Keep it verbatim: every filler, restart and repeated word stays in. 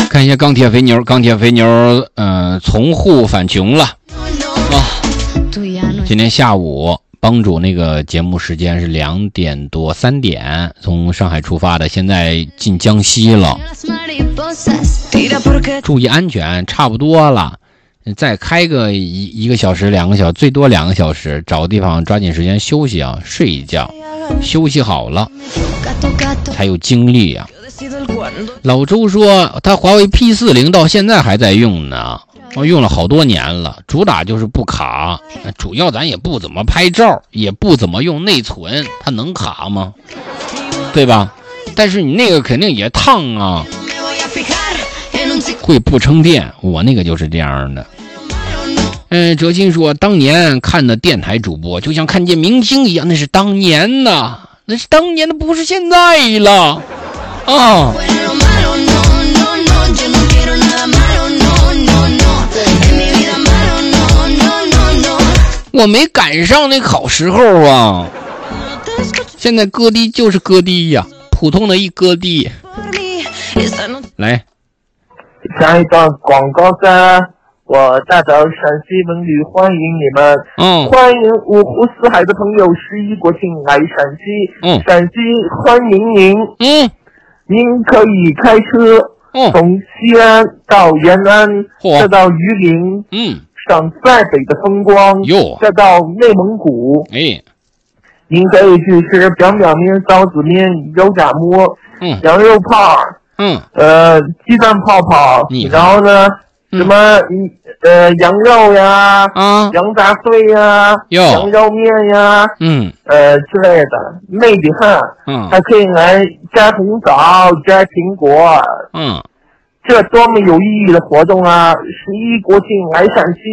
看一下钢铁肥牛，钢铁肥牛，嗯、呃，从户返穷了啊！今天下午帮主那个节目时间是两点多三点，从上海出发的，现在进江西了，注意安全，差不多了。再开个一一个小时两个小时，最多两个小时，找个地方抓紧时间休息啊，睡一觉，休息好了才有精力啊。老周说他华为 P 四零 到现在还在用呢，我用了好多年了，主打就是不卡，主要咱也不怎么拍照，也不怎么用内存，它能卡吗？对吧？但是你那个肯定也烫啊，会不撑电，我那个就是这样的。嗯，哲新说当年看的电台主播就像看见明星一样，那是当年的，那是当年的，不是现在了啊。我没赶上那好时候啊，现在歌低就是歌低呀、啊，普通的一歌低。来， 下一段广告单，我代表陕西文旅欢迎你们， 嗯， 欢迎五湖四海的朋友十一国庆来陕西， 嗯， 陕西欢迎您， 嗯， 您可以开车， 嗯， 从西安到延安，再到榆林， 嗯， 赏塞北的风光， 哟， 再到内蒙古， 哎， 您可以去吃表表面、臊子面、油炸馍， 嗯， 羊肉泡， 嗯， 呃，鸡蛋泡泡，然后呢，什么呃羊肉呀， 啊， 羊杂碎呀，羊肉面呀， 嗯， 呃之类的，妹子汉， 嗯， 还可以来摘红枣、摘苹果， 嗯， 这多么有意义的活动啊！十一国庆来陕西。